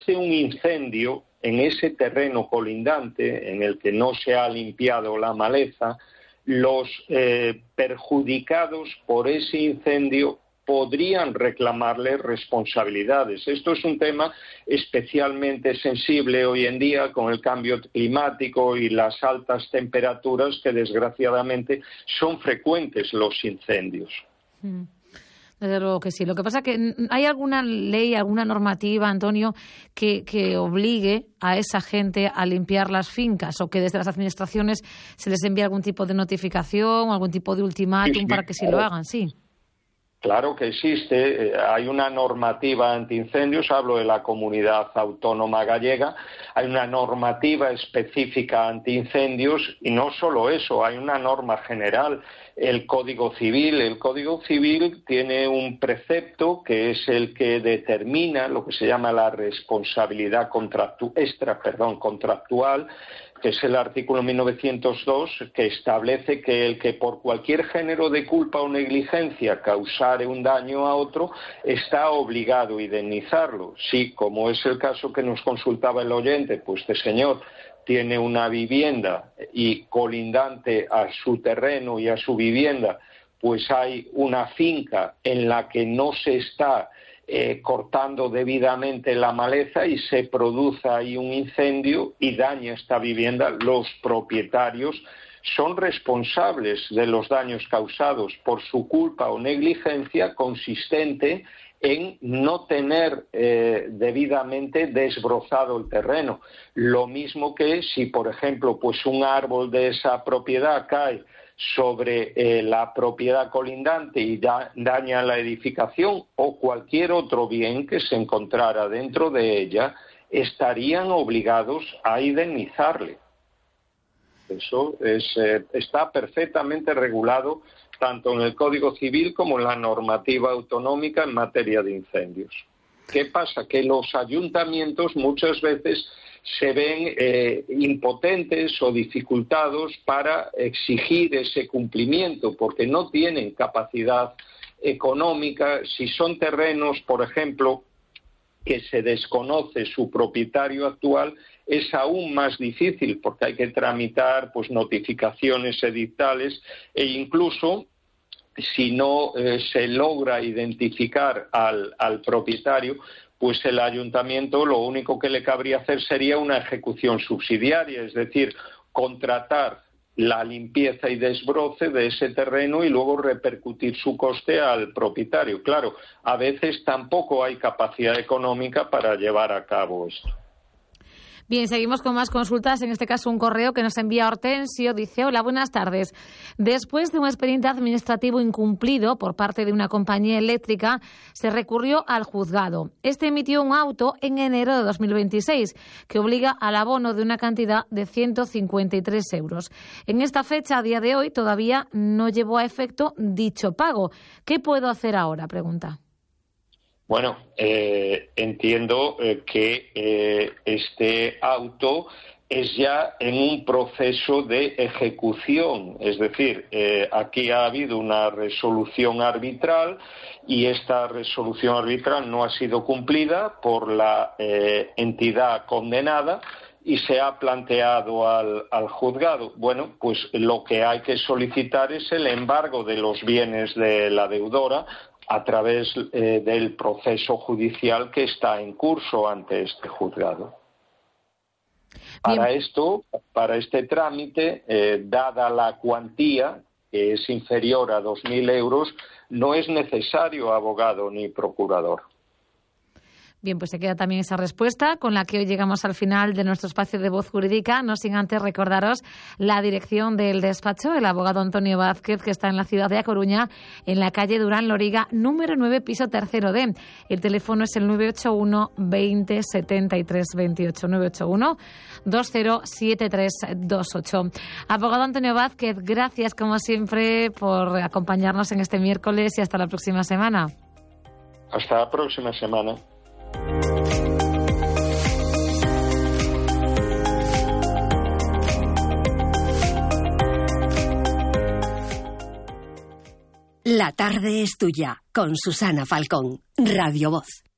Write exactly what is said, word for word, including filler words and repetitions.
un incendio en ese terreno colindante en el que no se ha limpiado la maleza, los eh, perjudicados por ese incendio podrían reclamarle responsabilidades. Esto es un tema especialmente sensible hoy en día con el cambio climático y las altas temperaturas que desgraciadamente son frecuentes los incendios. Mm. Desde luego que sí. Lo que pasa es que ¿hay alguna ley, alguna normativa, Antonio, que, que obligue a esa gente a limpiar las fincas o que desde las administraciones se les envíe algún tipo de notificación, algún tipo de ultimátum sí, sí, para que sí lo hagan? Sí. Claro que existe, hay una normativa antiincendios, hablo de la Comunidad Autónoma Gallega, hay una normativa específica antiincendios y no solo eso, hay una norma general, el Código Civil. El Código Civil tiene un precepto que es el que determina lo que se llama la responsabilidad contractu- extra, perdón, contractual, que es el artículo mil novecientos dos, que establece que el que por cualquier género de culpa o negligencia causare un daño a otro está obligado a indemnizarlo. Sí, como es el caso que nos consultaba el oyente, pues este señor tiene una vivienda y colindante a su terreno y a su vivienda, pues hay una finca en la que no se está Eh, cortando debidamente la maleza y se produce ahí un incendio y daña esta vivienda, los propietarios son responsables de los daños causados por su culpa o negligencia consistente en no tener eh, debidamente desbrozado el terreno. Lo mismo que si, por ejemplo, pues un árbol de esa propiedad cae sobre eh, la propiedad colindante y da, daña la edificación o cualquier otro bien que se encontrara dentro de ella, estarían obligados a indemnizarle. Eso es, eh, está perfectamente regulado tanto en el Código Civil como en la normativa autonómica en materia de incendios. ¿Qué pasa? Que los ayuntamientos muchas veces se ven eh, impotentes o dificultados para exigir ese cumplimiento porque no tienen capacidad económica. Si son terrenos, por ejemplo, que se desconoce su propietario actual, es aún más difícil porque hay que tramitar pues notificaciones edictales e incluso si no eh, se logra identificar al, al propietario, pues el ayuntamiento lo único que le cabría hacer sería una ejecución subsidiaria, es decir, contratar la limpieza y desbroce de ese terreno y luego repercutir su coste al propietario. Claro, a veces tampoco hay capacidad económica para llevar a cabo esto. Bien, seguimos con más consultas, en este caso un correo que nos envía Hortensio, dice: hola, buenas tardes. Después de un expediente administrativo incumplido por parte de una compañía eléctrica, se recurrió al juzgado. Este emitió un auto en enero de dos mil veintiséis que obliga al abono de una cantidad de ciento cincuenta y tres euros. En esta fecha, a día de hoy, todavía no llevó a efecto dicho pago. ¿Qué puedo hacer ahora?, pregunta. Bueno, eh, entiendo eh, que eh, este auto es ya en un proceso de ejecución, es decir, eh, aquí ha habido una resolución arbitral y esta resolución arbitral no ha sido cumplida por la eh, entidad condenada y se ha planteado al, al juzgado. Bueno, pues lo que hay que solicitar es el embargo de los bienes de la deudora a través eh, del proceso judicial que está en curso ante este juzgado. Para Bien. esto, para este trámite, eh, dada la cuantía, que es inferior a dos mil euros, no es necesario abogado ni procurador. Bien, pues se queda también esa respuesta con la que hoy llegamos al final de nuestro espacio de Voz Jurídica, no sin antes recordaros la dirección del despacho, el abogado Antonio Vázquez, que está en la ciudad de A Coruña, en la calle Durán Loriga, número nueve, piso tercero D. El teléfono es el nueve ocho uno, veinte, setenta y tres veintiocho, nueve ocho uno, veinte, setenta y tres veintiocho. Abogado Antonio Vázquez, gracias como siempre por acompañarnos en este miércoles y hasta la próxima semana. Hasta la próxima semana. La tarde es tuya, con Susana Falcón, Radio Voz.